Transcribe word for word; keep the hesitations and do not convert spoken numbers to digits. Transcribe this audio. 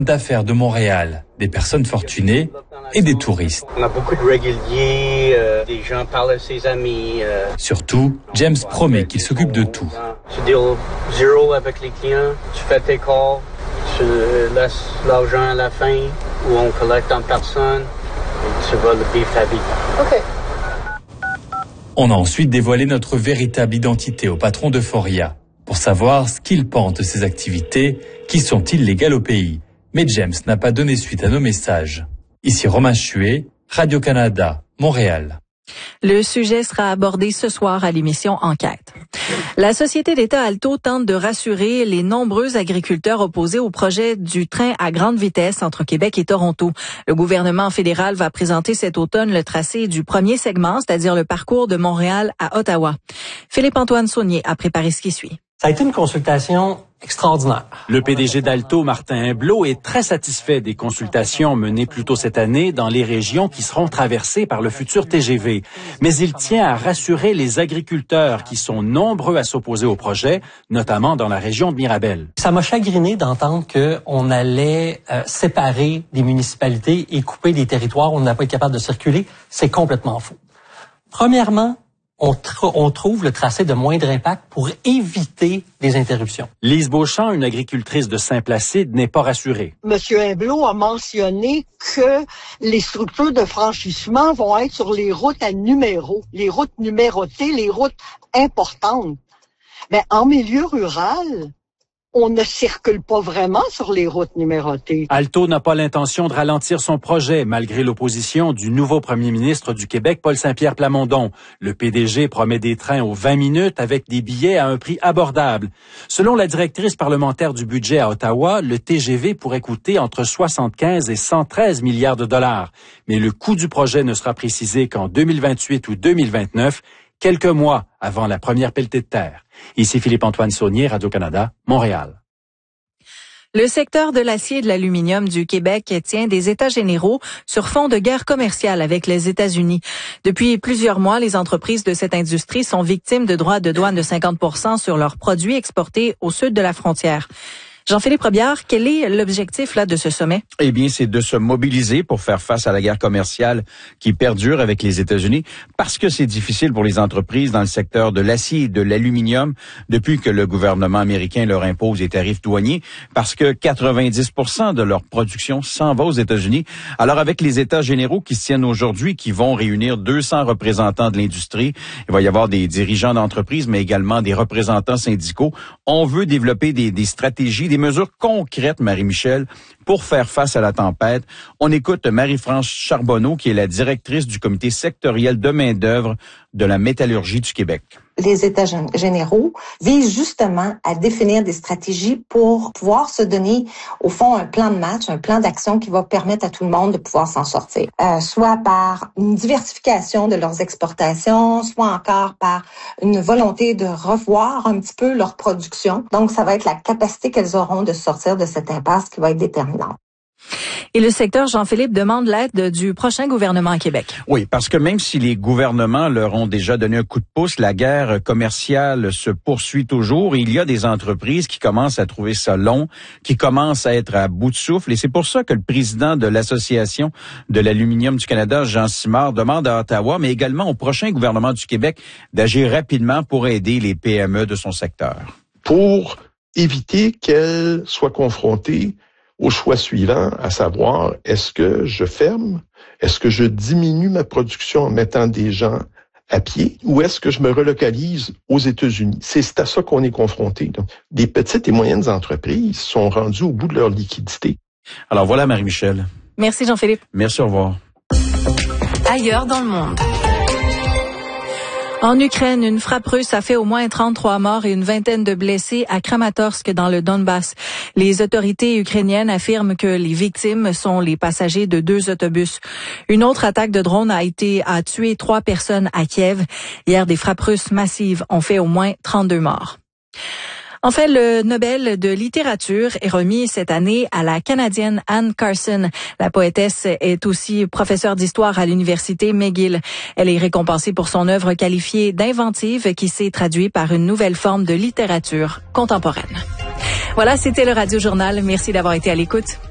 d'affaires de Montréal, des personnes fortunées et des touristes. On a beaucoup de réguliers, euh, des gens parlent à ses amis. Euh, Surtout, James promet qu'il s'occupe de tout. Tu deals zéro avec les clients, tu fais tes calls, tu laisses l'argent à la fin ou on collecte en personne et tu vas le vivre ta vie. OK. On a ensuite dévoilé notre véritable identité au patron d'Euphoria pour savoir ce qu'il pense de ces activités qui sont illégales au pays. Mais James n'a pas donné suite à nos messages. Ici Romain Chuet, Radio-Canada, Montréal. Le sujet sera abordé ce soir à l'émission Enquête. La société d'État Alto tente de rassurer les nombreux agriculteurs opposés au projet du train à grande vitesse entre Québec et Toronto. Le gouvernement fédéral va présenter cet automne le tracé du premier segment, c'est-à-dire le parcours de Montréal à Ottawa. Philippe-Antoine Saunier a préparé ce qui suit. Ça a été une consultation extraordinaire. Le P D G d'Alto, Martin Imblot, est très satisfait des consultations menées plus tôt cette année dans les régions qui seront traversées par le futur T G V. Mais il tient à rassurer les agriculteurs qui sont nombreux à s'opposer au projet, notamment dans la région de Mirabel. Ça m'a chagriné d'entendre qu'on allait euh, séparer des municipalités et couper des territoires où on n'a pas été capable de circuler. C'est complètement faux. Premièrement, On, tr- on trouve le tracé de moindre impact pour éviter les interruptions. Lise Beauchamp, une agricultrice de Saint-Placide, n'est pas rassurée. Monsieur Imblot a mentionné que les structures de franchissement vont être sur les routes à numéro, les routes numérotées, les routes importantes. Mais en milieu rural, on ne circule pas vraiment sur les routes numérotées. Alto n'a pas l'intention de ralentir son projet, malgré l'opposition du nouveau premier ministre du Québec, Paul Saint-Pierre Plamondon. Le P D G promet des trains aux vingt minutes avec des billets à un prix abordable. Selon la directrice parlementaire du budget à Ottawa, le T G V pourrait coûter entre soixante-quinze et cent treize milliards de dollars. Mais le coût du projet ne sera précisé qu'en deux mille vingt-huit ou deux mille vingt-neuf, quelques mois avant la première pelletée de terre. Ici Philippe-Antoine Saunier, Radio-Canada, Montréal. Le secteur de l'acier et de l'aluminium du Québec tient des états généraux sur fond de guerre commerciale avec les États-Unis. Depuis plusieurs mois, les entreprises de cette industrie sont victimes de droits de douane de cinquante pour cent sur leurs produits exportés au sud de la frontière. Jean-Philippe Robillard, quel est l'objectif là de ce sommet? Eh bien, c'est de se mobiliser pour faire face à la guerre commerciale qui perdure avec les États-Unis, parce que c'est difficile pour les entreprises dans le secteur de l'acier et de l'aluminium depuis que le gouvernement américain leur impose des tarifs douaniers, parce que quatre-vingt-dix pour cent de leur production s'en va aux États-Unis. Alors, avec les États généraux qui se tiennent aujourd'hui, qui vont réunir deux cents représentants de l'industrie, il va y avoir des dirigeants d'entreprises, mais également des représentants syndicaux. On veut développer des, des stratégies, des mesures concrètes, Marie-Michel, pour faire face à la tempête. On écoute Marie-France Charbonneau, qui est la directrice du comité sectoriel de main-d'œuvre de la métallurgie du Québec. Les États généraux visent justement à définir des stratégies pour pouvoir se donner, au fond, un plan de match, un plan d'action qui va permettre à tout le monde de pouvoir s'en sortir. Euh, soit par une diversification de leurs exportations, soit encore par une volonté de revoir un petit peu leur production. Donc, ça va être la capacité qu'elles auront de sortir de cette impasse qui va être déterminante. Et le secteur, Jean-Philippe, demande l'aide du prochain gouvernement à Québec. Oui, parce que même si les gouvernements leur ont déjà donné un coup de pouce, la guerre commerciale se poursuit toujours et il y a des entreprises qui commencent à trouver ça long, qui commencent à être à bout de souffle. Et c'est pour ça que le président de l'Association de l'aluminium du Canada, Jean Simard, demande à Ottawa, mais également au prochain gouvernement du Québec, d'agir rapidement pour aider les P M E de son secteur. Pour éviter qu'elles soient confrontées au choix suivant, à savoir, est-ce que je ferme, est-ce que je diminue ma production en mettant des gens à pied, ou est-ce que je me relocalise aux États-Unis? C'est à ça qu'on est confronté. Donc, des petites et moyennes entreprises sont rendues au bout de leur liquidité. Alors voilà, Marie-Michel. Merci, Jean-Philippe. Merci, au revoir. Ailleurs dans le monde. En Ukraine, une frappe russe a fait au moins trente-trois morts et une vingtaine de blessés à Kramatorsk dans le Donbass. Les autorités ukrainiennes affirment que les victimes sont les passagers de deux autobus. Une autre attaque de drone a été a tué trois personnes à Kiev. Hier, des frappes russes massives ont fait au moins trente-deux morts. Enfin, le Nobel de littérature est remis cette année à la Canadienne Anne Carson. La poétesse est aussi professeure d'histoire à l'université McGill. Elle est récompensée pour son œuvre qualifiée d'inventive qui s'est traduite par une nouvelle forme de littérature contemporaine. Voilà, c'était le Radio Journal. Merci d'avoir été à l'écoute.